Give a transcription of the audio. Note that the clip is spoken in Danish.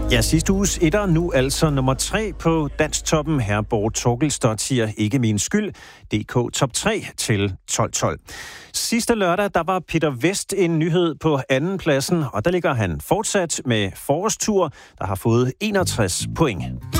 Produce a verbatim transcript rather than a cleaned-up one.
Ja, sidste uges etter, nu altså nummer tre på Dansktoppen. Herborg Torkelstad siger ikke min skyld. D K top tre til tolv tolv. Sidste lørdag, der var Peter West en nyhed på anden pladsen, og der ligger han fortsat med forårstur, der har fået enogtres point.